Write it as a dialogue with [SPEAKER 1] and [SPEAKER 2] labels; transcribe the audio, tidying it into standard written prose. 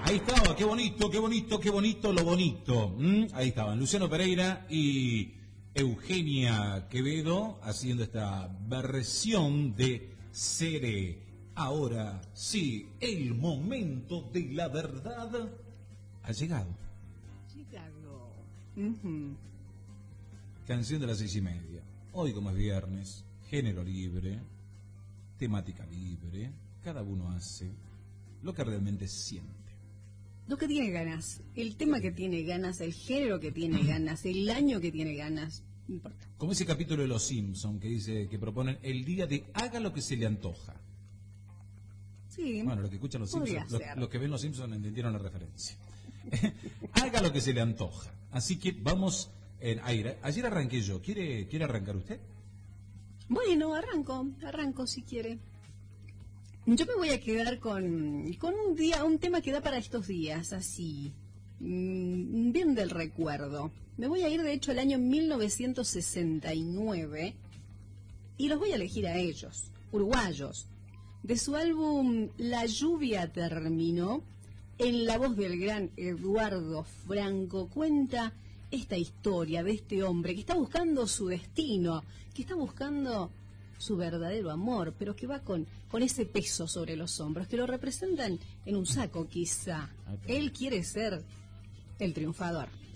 [SPEAKER 1] Ahí estaba, qué bonito, qué bonito, qué bonito, lo bonito. Ahí estaban Luciano Pereira y Eugenia Quevedo haciendo esta versión de Seré. Ahora sí, el momento de la verdad ha llegado. Canción de las 6:30. Hoy, como es viernes, género libre, temática libre, cada uno hace lo que realmente siente.
[SPEAKER 2] Lo que tiene ganas, el tema que tiene ganas, el género que tiene ganas, el año que tiene ganas, no importa.
[SPEAKER 1] Como ese capítulo de Los Simpson que dice que proponen el día de haga lo que se le antoja.
[SPEAKER 2] Sí.
[SPEAKER 1] Bueno, los que escuchan Los Simpsons, los que ven Los Simpsons entendieron la referencia. Haga lo que se le antoja. Así que vamos a ir. Ayer arranqué yo. ¿Quiere arrancar usted?
[SPEAKER 2] Bueno, arranco si quiere. Yo me voy a quedar con un tema que da para estos días, así, bien del recuerdo. Me voy a ir, de hecho, al año 1969 y los voy a elegir a ellos, uruguayos. De su álbum La lluvia terminó, en la voz del gran Eduardo Franco, cuenta esta historia de este hombre que está buscando su destino, que está buscando su verdadero amor, pero que va con ese peso sobre los hombros, que lo representan en un saco quizá. Él quiere ser el triunfador.